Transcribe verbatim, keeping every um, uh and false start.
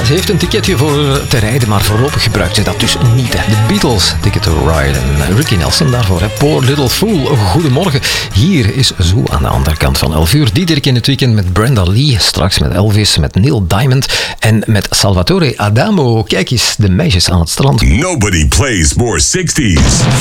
Ze heeft een ticketje voor te rijden, maar voorlopig gebruikt ze dat dus niet. Hè. De Beatles, Ticket to Ride. En Ricky Nelson daarvoor. Hè. Poor Little Fool. Goedemorgen. Hier is Zo aan de andere kant van elf uur. Diederik in het weekend met Brenda Lee. Straks met Elvis, met Neil Diamond. En met Salvatore Adamo. Kijk eens, de meisjes aan het strand. Nobody plays more sixties.